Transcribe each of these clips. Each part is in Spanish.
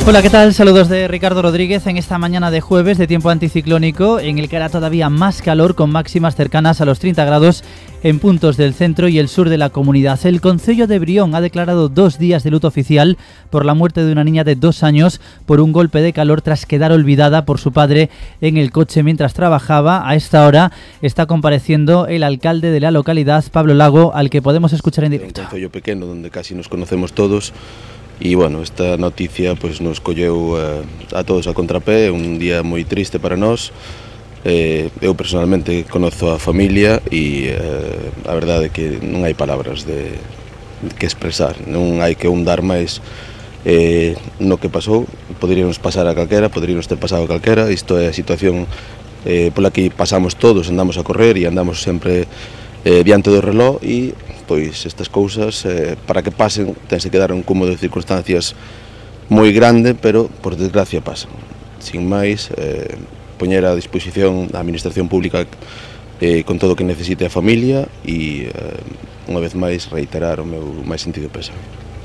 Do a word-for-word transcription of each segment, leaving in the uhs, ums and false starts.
Hola, ¿qué tal? Saludos de Ricardo Rodríguez en esta mañana de jueves de tiempo anticiclónico, en el que hará todavía más calor con máximas cercanas a los treinta grados en puntos del centro y el sur de la comunidad. El Concello de Brión ha declarado dos días de luto oficial por la muerte de una niña de dos años por un golpe de calor tras quedar olvidada por su padre en el coche mientras trabajaba. A esta hora está compareciendo el alcalde de la localidad, Pablo Lago, al que podemos escuchar en directo. Un concello pequeno donde casi nos conocemos todos. E, bueno, esta noticia pues, nos colleu eh, a todos a contrapé, un día moi triste para nós. Eh, eu personalmente conozo a familia e eh, a verdade é que non hai palabras de, de que expresar, non hai que hundar máis eh, no que pasou. Poderíamos pasar a calquera, poderíamos ter pasado a calquera. Isto é a situación eh, pola que pasamos todos, andamos a correr e andamos sempre eh, diante do reloj e pois estas cousas, eh, para que pasen, tense que dar un cúmulo de circunstancias moi grande, pero por desgracia pasan. Sin máis, eh, poñer a disposición da administración pública eh, con todo o que necesite a familia e, eh, unha vez máis, reiterar o meu máis sentido pésame.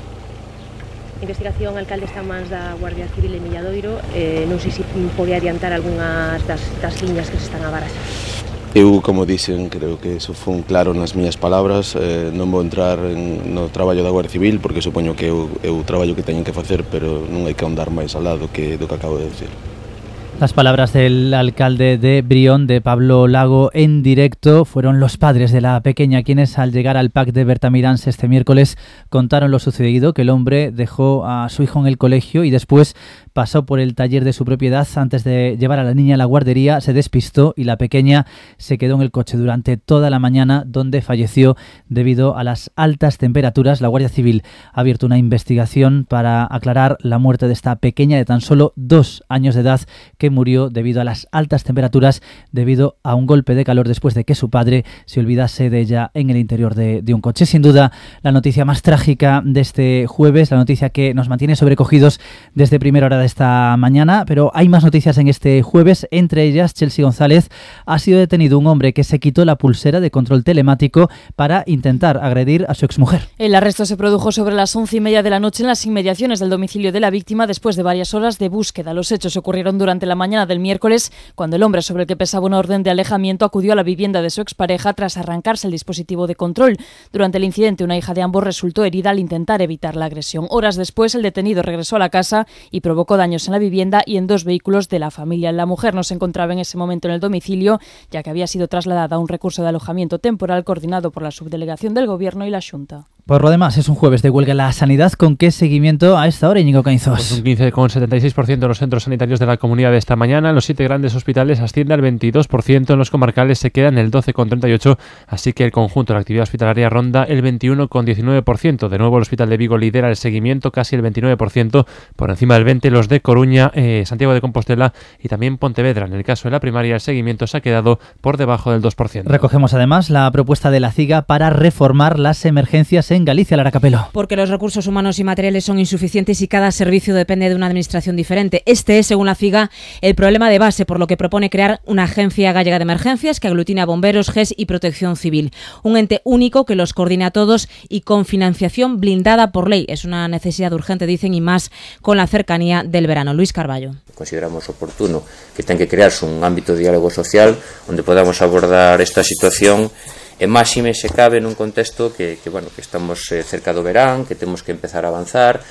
A investigación, alcalde, está en mans da Guardia Civil de Milladoiro. Eh, non sei se pode adiantar algunhas das, das liñas que se están a baraxar. Eu, como dixen, creo que eso foi claro nas miñas palabras. Eh, non vou entrar en, no traballo da Guardia Civil porque supoño que é o traballo que teñen que facer, pero non hai que andar máis al lado que do que acabo de decir. Las palabras del alcalde de Brión, de Pablo Lago, en directo. Fueron los padres de la pequeña quienes, al llegar al P A C de Bertamiráns este miércoles, contaron lo sucedido, que el hombre dejó a su hijo en el colegio y después pasó por el taller de su propiedad. Antes de llevar a la niña a la guardería, se despistó y la pequeña se quedó en el coche durante toda la mañana, donde falleció debido a las altas temperaturas. La Guardia Civil ha abierto una investigación para aclarar la muerte de esta pequeña de tan solo dos años de edad, que murió debido a las altas temperaturas, debido a un golpe de calor después de que su padre se olvidase de ella en el interior de, de un coche. Sin duda, la noticia más trágica de este jueves, la noticia que nos mantiene sobrecogidos desde primera hora de esta mañana, pero hay más noticias en este jueves. Entre ellas, Chelsea González, ha sido detenido un hombre que se quitó la pulsera de control telemático para intentar agredir a su exmujer. El arresto se produjo sobre las once y media de la noche en las inmediaciones del domicilio de la víctima, después de varias horas de búsqueda. Los hechos ocurrieron durante la mañana del miércoles, cuando el hombre, sobre el que pesaba una orden de alejamiento, acudió a la vivienda de su expareja tras arrancarse el dispositivo de control. Durante el incidente, una hija de ambos resultó herida al intentar evitar la agresión. Horas después, el detenido regresó a la casa y provocó daños en la vivienda y en dos vehículos de la familia. La mujer no se encontraba en ese momento en el domicilio, ya que había sido trasladada a un recurso de alojamiento temporal coordinado por la Subdelegación del Gobierno y la Xunta. Por lo demás, es un jueves de huelga en la sanidad. ¿Con qué seguimiento a esta hora, Íñigo Cainzos? Pues un quince coma setenta y seis por ciento de los centros sanitarios de la comunidad de esta mañana. En los siete grandes hospitales asciende al veintidós por ciento, en los comarcales se queda en el doce coma treinta y ocho por ciento, así que el conjunto de la actividad hospitalaria ronda el veintiuno coma diecinueve por ciento. De nuevo, el Hospital de Vigo lidera el seguimiento, casi el veintinueve por ciento, por encima del veinte por ciento los de Coruña, eh, Santiago de Compostela y también Pontevedra. En el caso de la primaria, el seguimiento se ha quedado por debajo del dos por ciento. Recogemos además la propuesta de la CIGA para reformar las emergencias en Galicia. Lara Capelo. Porque los recursos humanos y materiales son insuficientes y cada servicio depende de una administración diferente. Este es, según la CIGA, el problema de base, por lo que propone crear una agencia gallega de emergencias que aglutina bomberos, G E S y protección civil. Un ente único que los coordine a todos y con financiación blindada por ley. Es una necesidad urgente, dicen, y más con la cercanía del verano. Luis Carballo. Consideramos oportuno que ten que crearse un ámbito de diálogo social onde podamos abordar esta situación e máxime se cabe nun contexto que, que, bueno, que estamos eh, cerca do verán, que temos que empezar a avanzar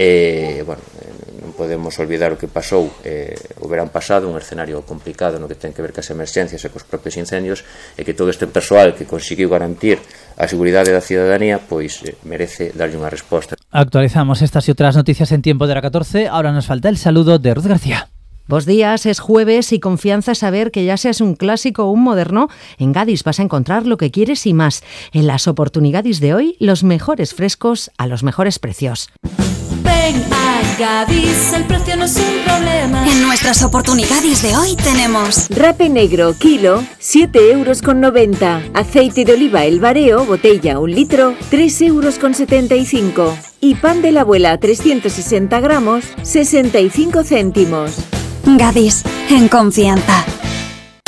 e, bueno, eh, non podemos olvidar o que pasou eh, o verán pasado, un escenario complicado no que ten que ver cas emerxencias e cos propios incendios, e que todo este persoal que conseguiu garantir a seguridade da cidadanía pois eh, merece darlle unha resposta. Actualizamos estas y otras noticias en tiempo de la catorce. Ahora nos falta el saludo de Ruth García. Bos días, es jueves y confianza saber que ya seas un clásico o un moderno, en Gadis vas a encontrar lo que quieres y más. En las oportunidades de hoy, los mejores frescos a los mejores precios. Ven a Gadis, el precio no es un problema. En nuestras oportunidades de hoy tenemos rape negro, kilo, siete euros con noventa. Aceite de oliva El Bareo, botella, un litro, tres euros con setenta y cinco. Y pan de la abuela, trescientos sesenta gramos, sesenta y cinco céntimos. Gadis, en confianza.